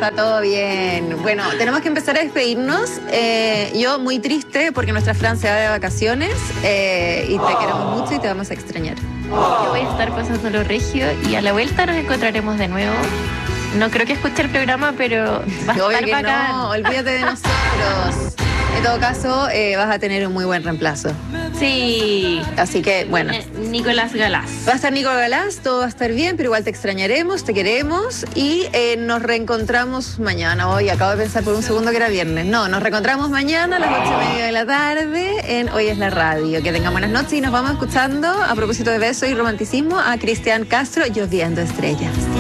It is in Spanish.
Está todo bien. Bueno, tenemos que empezar a despedirnos. Yo muy triste porque nuestra Fran se va de vacaciones y te queremos mucho y te vamos a extrañar. Yo voy a estar pasando lo regio y a la vuelta nos encontraremos de nuevo. No creo que escuche el programa, pero va a Obvio estar que bacán. no, olvídate de nosotros. En todo caso, vas a tener un muy buen reemplazo. Sí. Así que, bueno. Nicolás Galás. Va a estar Nico Galás, todo va a estar bien, pero igual te extrañaremos, te queremos y nos reencontramos mañana. Hoy acabo de pensar por un segundo que era viernes. No, nos reencontramos mañana a las 8:30 de la tarde en Hoy es la Radio. Que tengan buenas noches y nos vamos escuchando, a propósito de besos y romanticismo, a Cristian Castro, Lloviendo Estrellas.